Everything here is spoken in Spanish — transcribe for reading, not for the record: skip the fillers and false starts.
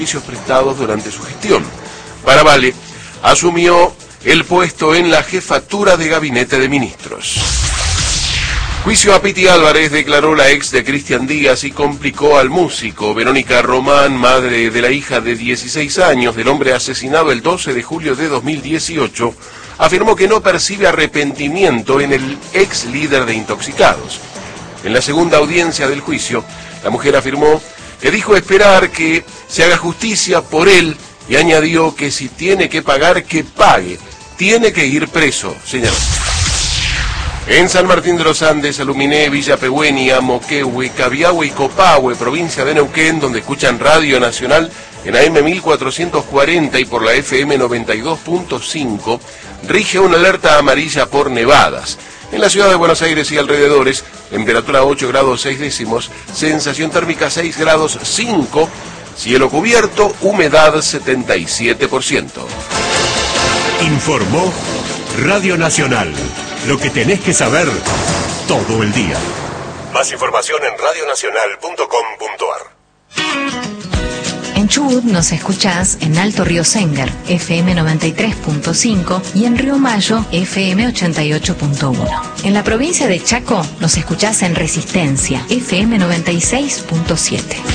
servicios prestados durante su gestión. Paravale asumió el puesto en la jefatura de gabinete de ministros. Juicio a Piti Álvarez, declaró la ex de Cristian Díaz y complicó al músico. Verónica Román, madre de la hija de 16 años del hombre asesinado el 12 de julio de 2018, afirmó que no percibe arrepentimiento en el ex líder de Intoxicados. En la segunda audiencia del juicio, la mujer afirmó que dijo esperar que se haga justicia por él y añadió que si tiene que pagar, que pague. Tiene que ir preso, señaló. En San Martín de los Andes, Aluminé, Villa Pehuen, Moquehue, Cabiahue y Copahue, provincia de Neuquén, donde escuchan Radio Nacional en AM 1440 y por la FM 92.5, rige una alerta amarilla por nevadas. En la ciudad de Buenos Aires y alrededores, temperatura 8 grados 6 décimos, sensación térmica 6 grados 5, cielo cubierto, humedad 77%. Informó Radio Nacional. Lo que tenés que saber todo el día. Más información en radionacional.com.ar. En Chubut nos escuchás en Alto Río Sengar, FM 93.5 y en Río Mayo, FM 88.1. En la provincia de Chaco nos escuchás en Resistencia, FM 96.7.